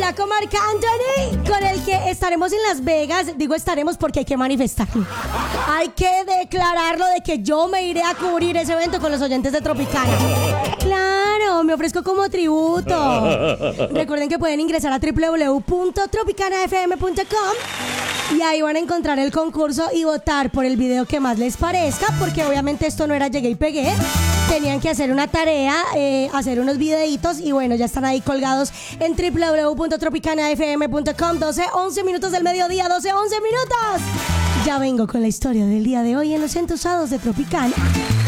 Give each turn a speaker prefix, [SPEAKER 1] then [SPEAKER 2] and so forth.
[SPEAKER 1] Flaco Marc Anthony, con el que estaremos en Las Vegas. Digo estaremos porque hay que manifestarlo. Hay que declararlo de que yo me iré a cubrir ese evento con los oyentes de Tropicana. Claro, me ofrezco como tributo. Recuerden que pueden ingresar a www.tropicanafm.com y ahí van a encontrar el concurso y votar por el video que más les parezca, porque obviamente esto no era llegué y pegué. Tenían que hacer una tarea, hacer unos videitos y bueno, ya están ahí colgados en www.tropicanafm.com. 11 minutos del mediodía, 11 minutos. Ya vengo con la historia del día de hoy en los entusados de Tropicana.